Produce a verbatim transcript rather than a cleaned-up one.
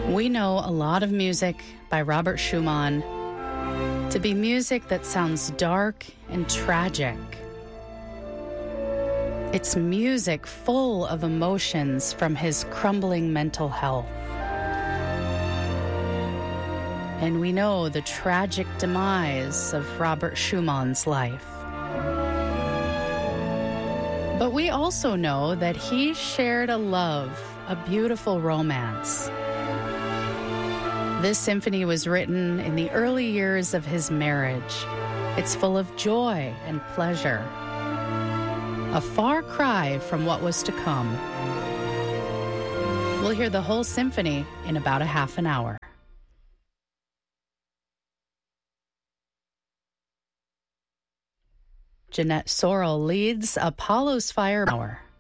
We know a lot of music by Robert Schumann to be music that sounds dark and tragic. It's music full of emotions from his crumbling mental health. And we know the tragic demise of Robert Schumann's life. But we also know that he shared a love, a beautiful romance. This symphony was written in the early years of his marriage. It's full of joy and pleasure. A far cry from what was to come. We'll hear the whole symphony in about a half an hour. Jeanette Sorrell leads Apollo's Fire Hour.